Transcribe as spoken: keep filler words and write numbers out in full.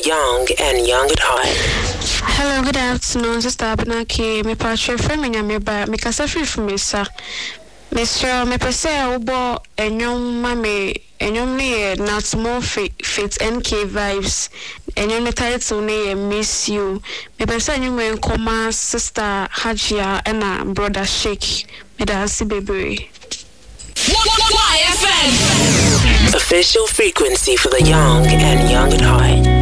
young and young at heart. Hello, good afternoon, Sister Abinaki. Me patche from me me ba me kasa free from me sir. Mister me pese obo enyom ma me enyom ne not more fit fit N K vibes. Enyom ne title ne miss you. Me pese enyom en koma Sister Hajia and brother Sheikh. Me da si baby. Official frequency for the young and young at heart.